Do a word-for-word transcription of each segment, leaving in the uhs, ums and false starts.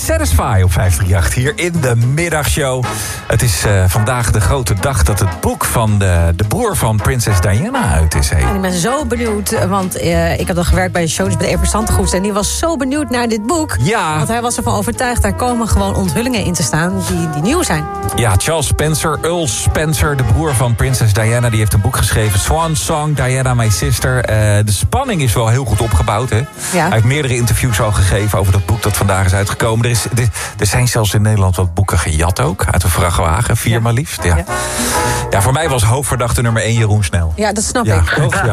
Satisfy op vijf drie acht hier in de middagshow. Het is uh, vandaag de grote dag dat het boek van de, de broer van prinses Diana uit is. Hey. En ik ben zo benieuwd, want uh, ik had al gewerkt bij de show, dus bij de Eversantengoed. En die was zo benieuwd naar dit boek. Ja. Want hij was ervan overtuigd, daar komen gewoon onthullingen in te staan die, die nieuw zijn. Ja, Charles Spencer, Earl Spencer, de broer van prinses Diana, die heeft een boek geschreven. Swan Song, Diana, My Sister. Uh, de spanning is wel heel goed opgebouwd, hè? Ja. Hij heeft meerdere interviews al gegeven over dat boek dat vandaag is uitgekomen. Er, is, er, er zijn zelfs in Nederland wat boeken gejat ook, uit een vrachtwagen, vier ja. maar liefst. Ja. Ja. ja, voor mij was hoofdverdachte nummer één Jeroen Snel. Ja, dat snap ja, ik. Toch? Ja.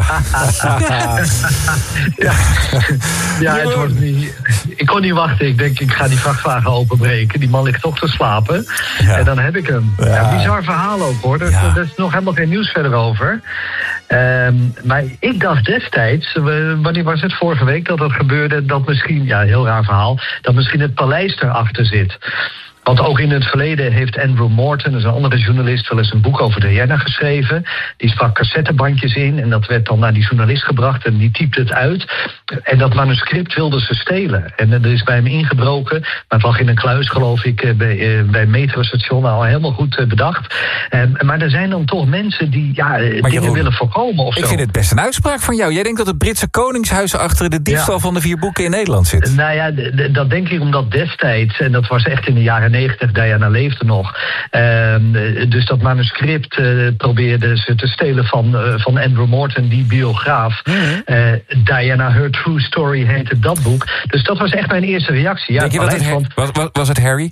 ja. ja, het wordt niet... Ik kon niet wachten. Ik denk, ik ga die vrachtwagen openbreken. Die man ligt toch te slapen. Ja. En dan heb ik hem. Ja. Ja, bizar verhaal ook, hoor. Er, ja. er is nog helemaal geen nieuws verder over. Um, maar ik dacht destijds, uh, wanneer was het, vorige week dat dat gebeurde, dat misschien, ja, heel raar verhaal, dat misschien het paleis erachter zit. Want ook in het verleden heeft Andrew Morton, dus een andere journalist, wel eens een boek over Diana geschreven. Die sprak cassettebandjes in en dat werd dan naar die journalist gebracht en die typte het uit. En dat manuscript wilden ze stelen. En dat is bij hem ingebroken, maar het lag in een kluis, geloof ik, bij, bij metrostation, al helemaal goed bedacht. Um, maar er zijn dan toch mensen die ja, dingen Jeroen, willen voorkomen of zo. Ik vind het best een uitspraak van jou. Jij denkt dat het Britse Koningshuis achter de diefstal ja. van de vier boeken in Nederland zit? Nou ja, d- d- dat denk ik omdat destijds, en dat was echt in de jaren negentig, Diana leefde nog. Uh, dus dat manuscript uh, probeerden ze te stelen van, uh, van Andrew Morton, die biograaf. Mm-hmm. Uh, Diana, Her True Story heette dat boek. Dus dat was echt mijn eerste reactie. Ja, denk je dat het, van... was, was, was het Harry?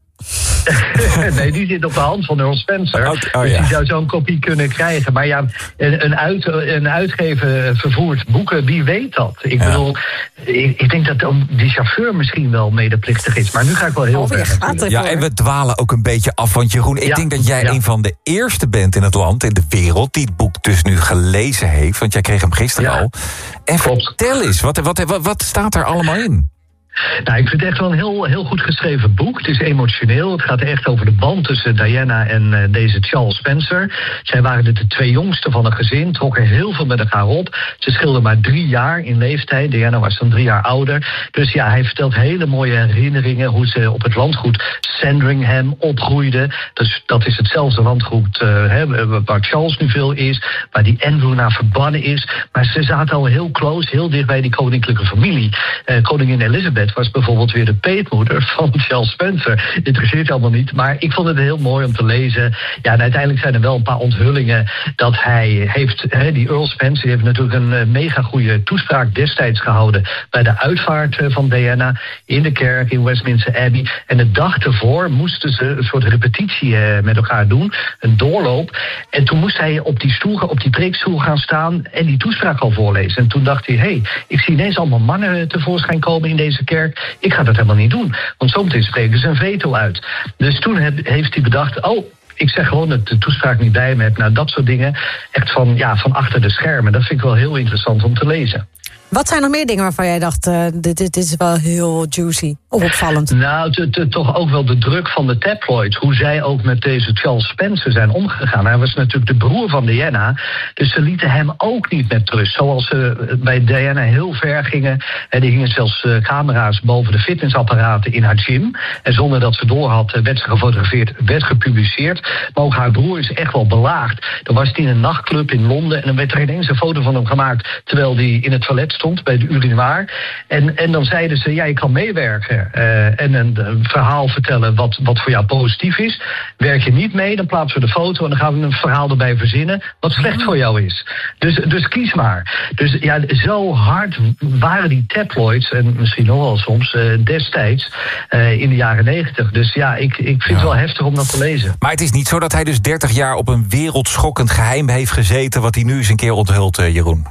nee, die zit op de hand van Earl Spencer. Oh, oh, dus ja. die zou zo'n kopie kunnen krijgen. Maar ja, een, een, uit, een uitgever vervoert boeken, wie weet dat? Ik ja. bedoel, ik, ik denk dat die chauffeur misschien wel medeplichtig is. Maar nu ga ik wel heel oh, ver. Ja, en we dwalen ook een beetje af. Want Jeroen, ik ja. denk dat jij ja. een van de eerste bent in het land, in de wereld, die het boek dus nu gelezen heeft. Want jij kreeg hem gisteren ja. al. En Klopt. vertel eens, wat, wat, wat, wat staat er allemaal in? Nou, ik vind het echt wel een heel, heel goed geschreven boek. Het is emotioneel. Het gaat echt over de band tussen Diana en uh, deze Charles Spencer. Zij waren de, de twee jongsten van een gezin, trokken heel veel met elkaar op. Ze scheelden maar drie jaar in leeftijd. Diana was dan drie jaar ouder. Dus ja, hij vertelt hele mooie herinneringen hoe ze op het landgoed Sandringham opgroeiden. Dus dat is hetzelfde landgoed uh, hè, waar Charles nu veel is, waar die Andrew naar verbannen is. Maar ze zaten al heel close, heel dicht bij die koninklijke familie. Uh, koningin Elizabeth was bijvoorbeeld weer de peetmoeder van Charles Spencer. Interesseert allemaal niet, maar ik vond het heel mooi om te lezen. Ja, en uiteindelijk zijn er wel een paar onthullingen dat hij heeft, hè, die Earl Spencer, die heeft natuurlijk een uh, mega goede toespraak destijds gehouden bij de uitvaart uh, van Diana in de kerk in Westminster Abbey. En de dag ervoor moesten ze een soort repetitie uh, met elkaar doen, een doorloop. En toen moest hij op die stoel, op die preekstoel gaan staan en die toespraak al voorlezen. En toen dacht hij, hé, hey, ik zie ineens allemaal mannen tevoorschijn komen in deze kerk. Ik ga dat helemaal niet doen, want zometeen spreken ze een veto uit. Dus toen heb, heeft hij bedacht, oh, ik zeg gewoon dat de toespraak niet bij me heb. Nou, dat soort dingen, echt van, ja, van achter de schermen. Dat vind ik wel heel interessant om te lezen. Wat zijn nog meer dingen waarvan jij dacht, uh, dit, dit is wel heel juicy of opvallend? Nou, te, te, toch ook wel de druk van de tabloids. Hoe zij ook met deze Charles Spencer zijn omgegaan. Hij was natuurlijk de broer van Diana. Dus ze lieten hem ook niet met rust. Zoals ze bij Diana heel ver gingen. En die hingen zelfs uh, camera's boven de fitnessapparaten in haar gym. En zonder dat ze door had, werd ze gefotografeerd, werd gepubliceerd. Maar ook haar broer is echt wel belaagd. Dan was hij in een nachtclub in Londen. En dan werd er ineens een foto van hem gemaakt terwijl hij in het toilet stond bij de urinoir. En, en dan zeiden ze, ja, je kan meewerken uh, en een, een verhaal vertellen wat, wat voor jou positief is. Werk je niet mee, dan plaatsen we de foto en dan gaan we een verhaal erbij verzinnen wat slecht voor jou is. Dus, dus kies maar. Dus ja, zo hard waren die tabloids, en misschien nog wel soms, uh, destijds, uh, in de jaren negentig. Dus ja, ik, ik vind ja. het wel heftig om dat te lezen. Maar het is niet zo dat hij dus dertig jaar op een wereldschokkend geheim heeft gezeten wat hij nu eens een keer onthult, uh, Jeroen?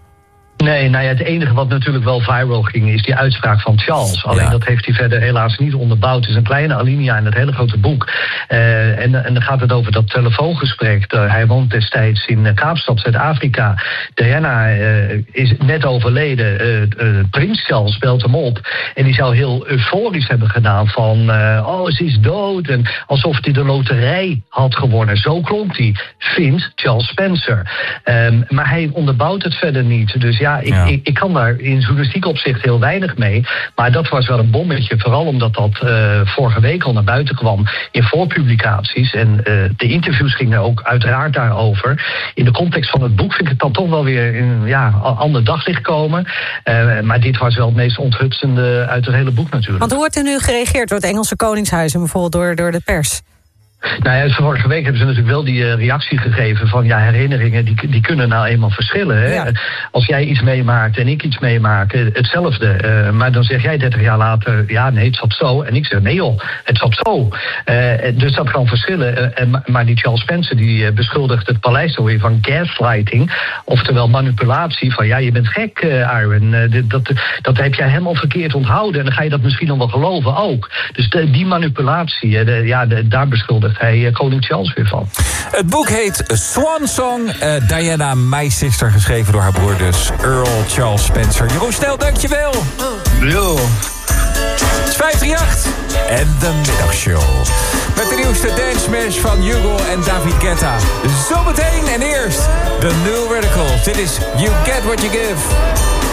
Nee, nou ja, het enige wat natuurlijk wel viral ging is die uitspraak van Charles. Alleen ja. dat heeft hij verder helaas niet onderbouwd. Het is een kleine alinea in het hele grote boek. Uh, en, en dan gaat het over dat telefoongesprek. Uh, hij woont destijds in Kaapstad, Zuid-Afrika. Diana uh, is net overleden. Uh, uh, Prins Charles belt hem op. En die zou heel euforisch hebben gedaan van... Uh, oh, ze is dood. En alsof hij de loterij had gewonnen. Zo klonk hij, vindt Charles Spencer. Um, maar hij onderbouwt het verder niet. Dus ja, ja, ik, Ja. ik, ik kan daar in journalistiek opzicht heel weinig mee. Maar dat was wel een bommetje. Vooral omdat dat uh, vorige week al naar buiten kwam in voorpublicaties. En uh, de interviews gingen ook uiteraard daarover. In de context van het boek vind ik het dan toch wel weer in ja, ander daglicht komen. Uh, maar dit was wel het meest onthutsende uit het hele boek natuurlijk. Want hoe wordt er nu gereageerd door het Engelse Koningshuis en bijvoorbeeld door, door de pers? Nou ja, vorige week hebben ze natuurlijk wel die uh, reactie gegeven van ja, herinneringen die, die kunnen nou eenmaal verschillen. Hè? Ja. Als jij iets meemaakt en ik iets meemaak, hetzelfde. Uh, maar dan zeg jij dertig jaar later, ja nee, het zat zo. En ik zeg nee joh, het zat zo. Uh, dus dat kan verschillen. Uh, en, maar die Charles Spencer die uh, beschuldigt het paleis zo weer van gaslighting. Oftewel manipulatie van ja, je bent gek uh, Arwen. Uh, dat, dat heb jij helemaal verkeerd onthouden. En dan ga je dat misschien nog wel geloven ook. Dus de, die manipulatie, uh, de, ja, de, daar beschuldigt hij uh, koning Charles weer van. Het boek heet Swan Song. Uh, Diana, My Sister, geschreven door haar broer dus, Earl Charles Spencer. Jeroen Snel, dankjewel. Yo. Het is vijf drie acht en de middagshow. Met de nieuwste dance smash van Hugo en David Guetta. Zometeen en eerst de New Radicals. Dit is You Get What You Give.